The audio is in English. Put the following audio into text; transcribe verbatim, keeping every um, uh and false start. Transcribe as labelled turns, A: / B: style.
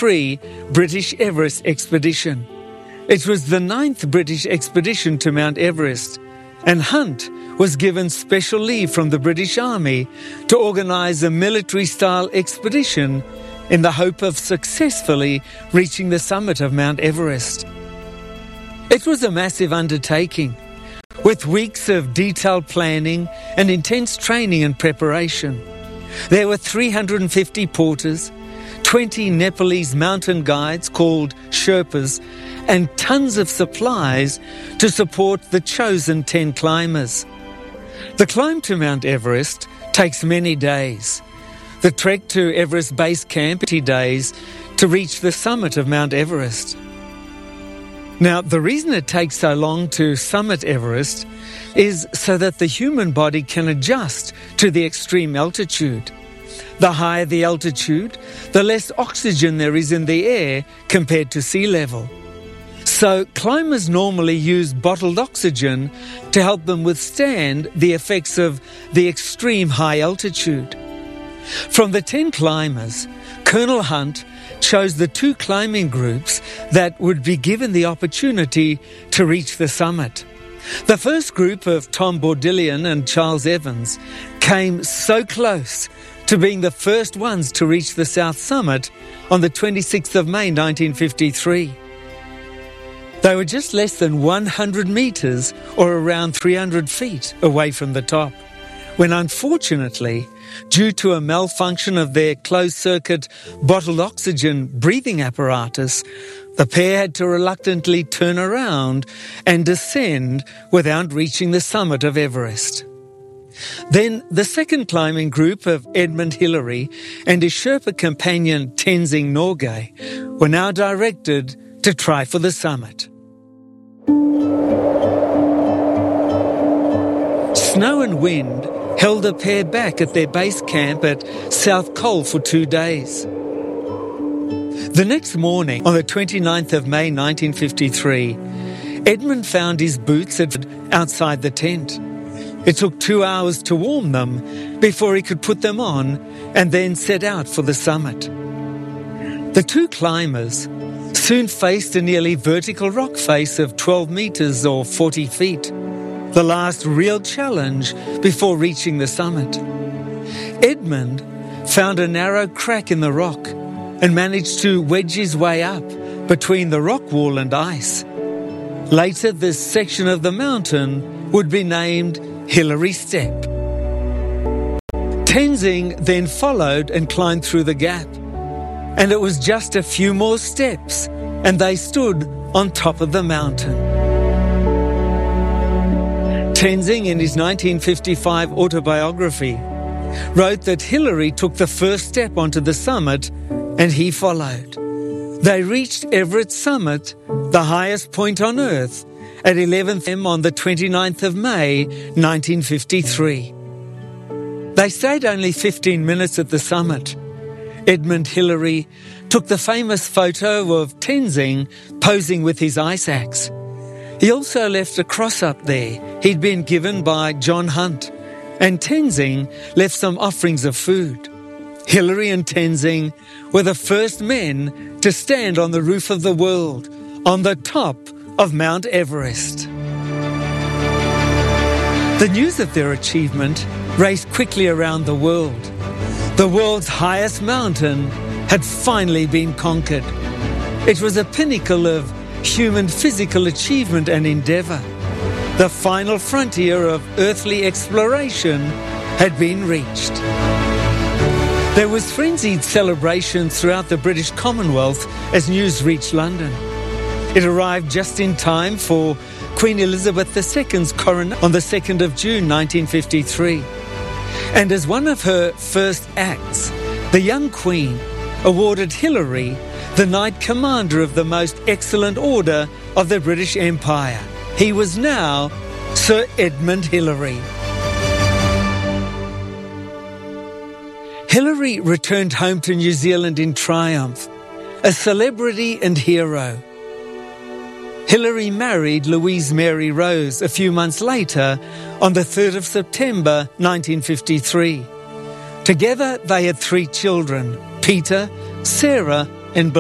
A: fifty-three British Everest expedition. It was the ninth British expedition to Mount Everest, and Hunt was given special leave from the British Army to organise a military-style expedition in the hope of successfully reaching the summit of Mount Everest. It was a massive undertaking, with weeks of detailed planning and intense training and preparation. There were three hundred fifty porters, twenty Nepalese mountain guides called Sherpas, and tons of supplies to support the chosen ten climbers. The climb to Mount Everest takes many days. The trek to Everest Base Camp takes eighty days to reach the summit of Mount Everest. Now, the reason it takes so long to summit Everest is so that the human body can adjust to the extreme altitude. The higher the altitude, the less oxygen there is in the air compared to sea level. So climbers normally use bottled oxygen to help them withstand the effects of the extreme high altitude. From the ten climbers, Colonel Hunt chose the two climbing groups that would be given the opportunity to reach the summit. The first group of Tom Bordillion and Charles Evans came so close to being the first ones to reach the South Summit on the twenty-sixth of May nineteen fifty-three. They were just less than one hundred metres, or around three hundred feet, away from the top, when unfortunately, due to a malfunction of their closed-circuit bottled oxygen breathing apparatus, the pair had to reluctantly turn around and descend without reaching the summit of Everest. Then the second climbing group of Edmund Hillary and his Sherpa companion Tenzing Norgay were now directed to try for the summit. Snow and wind held the pair back at their base camp at South Col for two days. The next morning, on the twenty-ninth of May nineteen fifty-three, Edmund found his boots outside the tent. It took two hours to warm them before he could put them on and then set out for the summit. The two climbers soon faced a nearly vertical rock face of twelve metres or forty feet, the last real challenge before reaching the summit. Edmund found a narrow crack in the rock and managed to wedge his way up between the rock wall and ice. Later, this section of the mountain would be named Hillary Step. Tenzing then followed and climbed through the gap, and it was just a few more steps and they stood on top of the mountain. Tenzing, in his nineteen fifty-five autobiography, wrote that Hillary took the first step onto the summit and he followed. They reached Everest Summit, the highest point on Earth, at eleven a m on the twenty-ninth of May nineteen fifty-three. They stayed only fifteen minutes at the summit. Edmund Hillary took the famous photo of Tenzing posing with his ice axe. He also left a cross up there he'd been given by John Hunt, and Tenzing left some offerings of food. Hillary and Tenzing were the first men to stand on the roof of the world, on the top of Mount Everest. The news of their achievement raced quickly around the world. The world's highest mountain had finally been conquered. It was a pinnacle of human physical achievement and endeavour. The final frontier of earthly exploration had been reached. There was frenzied celebration throughout the British Commonwealth as news reached London. It arrived just in time for Queen Elizabeth the Second's coronation on the second of June nineteen fifty-three. And as one of her first acts, the young Queen awarded Hillary the Knight Commander of the Most Excellent Order of the British Empire. He was now Sir Edmund Hillary. Hillary returned home to New Zealand in triumph, a celebrity and hero. Hillary married Louise Mary Rose a few months later on the third of September nineteen fifty-three. Together they had three children, Peter, Sarah and